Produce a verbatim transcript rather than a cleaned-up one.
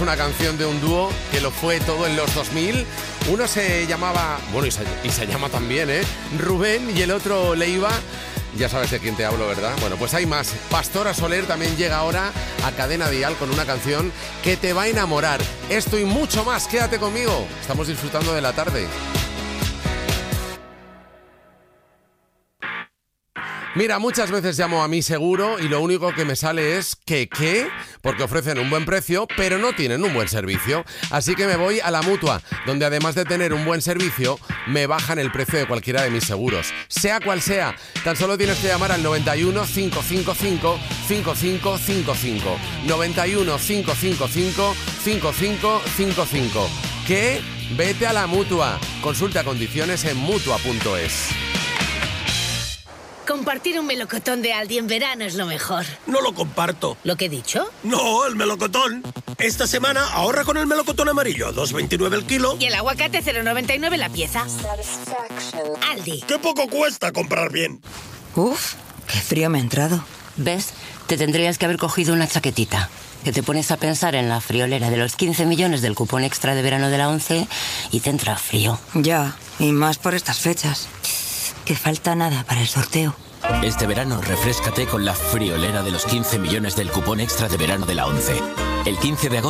Una canción de un dúo que lo fue todo en los dos mil. Uno se llamaba, bueno, y se, y se llama también, ¿eh? Rubén, y el otro Leiva. Ya sabes de quién te hablo, ¿verdad? Bueno, pues hay más. Pastora Soler también llega ahora a Cadena Dial con una canción que te va a enamorar. Esto y mucho más, quédate conmigo. Estamos disfrutando de la tarde. Mira, muchas veces llamo a Mi Seguro y lo único que me sale es que ¿qué? Porque ofrecen un buen precio, pero no tienen un buen servicio. Así que me voy a la Mutua, donde además de tener un buen servicio, me bajan el precio de cualquiera de mis seguros. Sea cual sea, tan solo tienes que llamar al noventa y uno, cinco cinco cinco, cinco cinco cinco cinco. noventa y uno, cinco cinco cinco, cinco cinco cinco cinco. ¿Qué? Vete a la Mutua. Consulta condiciones en mutua punto es. Compartir un melocotón de Aldi en verano es lo mejor. No lo comparto. ¿Lo que he dicho? No, el melocotón. Esta semana ahorra con el melocotón amarillo, dos veintinueve el kilo. Y el aguacate cero noventa y nueve la pieza. Aldi. ¡Qué poco cuesta comprar bien! Uf, qué frío me ha entrado. ¿Ves? Te tendrías que haber cogido una chaquetita. Que te pones a pensar en la friolera de los quince millones del cupón extra de verano de la ONCE y te entra frío. Ya, y más por estas fechas. Que falta nada para el sorteo. Este verano refréscate con la friolera de los quince millones del cupón extra de verano de la ONCE. El quince de agosto